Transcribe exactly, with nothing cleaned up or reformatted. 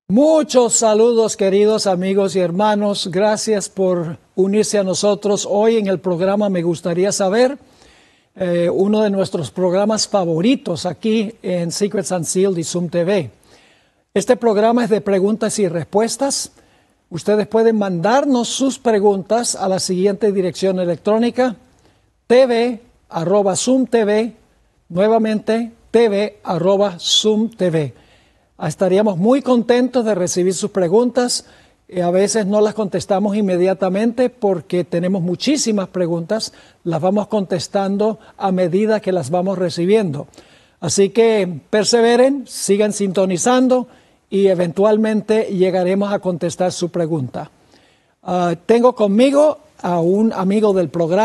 Muchos saludos, queridos amigos y hermanos. Gracias por unirse a nosotros hoy en el programa Me Gustaría Saber, eh, uno de nuestros programas favoritos aquí en Secrets Unsealed y Zoom T V. Este programa es de preguntas y respuestas. Ustedes pueden mandarnos sus preguntas a la siguiente dirección electrónica: tv arroba zoom tv, nuevamente tv arroba zoom tv. Estaríamos muy contentos de recibir sus preguntas. Eh, a veces no las contestamos inmediatamente porque tenemos muchísimas preguntas. Las vamos contestando a medida que las vamos recibiendo. Así que perseveren, sigan sintonizando y eventualmente llegaremos a contestar su pregunta. Uh, tengo conmigo a un amigo del programa.